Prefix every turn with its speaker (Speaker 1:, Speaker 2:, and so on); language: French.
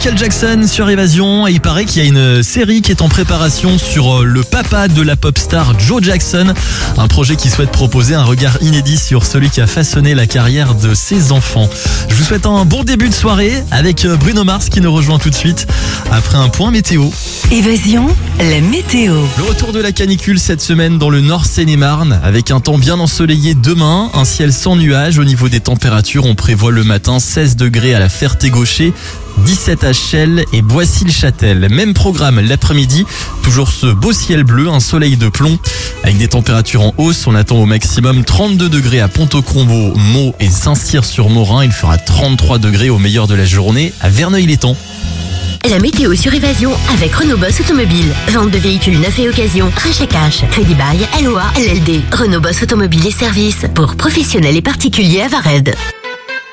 Speaker 1: Michael Jackson sur Évasion et il paraît qu'il y a une série qui est en préparation sur le papa de la pop star Joe Jackson. Un projet qui souhaite proposer un regard inédit sur celui qui a façonné la carrière de ses enfants. Je vous souhaite un bon début de soirée avec Bruno Mars qui nous rejoint tout de suite après un point météo.
Speaker 2: Évasion, la météo.
Speaker 1: Le retour de la canicule cette semaine dans le Nord Seine-et-Marne avec un temps bien ensoleillé demain, un ciel sans nuages. Au niveau des températures, on prévoit le matin 16 degrés à la Ferté-Gaucher, 17 à Chelles et Boissy-le-Châtel. Même programme l'après-midi, toujours ce beau ciel bleu, un soleil de plomb. Avec des températures en hausse, on attend au maximum 32 degrés à Pont-au-Combo, Meaux et Saint-Cyr-sur-Morin. Il fera 33 degrés au meilleur de la journée à Verneuil-l'Étang.
Speaker 3: La météo sur Évasion avec Renault Boss Automobile. Vente de véhicules neufs et occasion, rachat cash, crédit bail, LOA, LLD. Renault Boss Automobile et services pour professionnels et particuliers à Vared.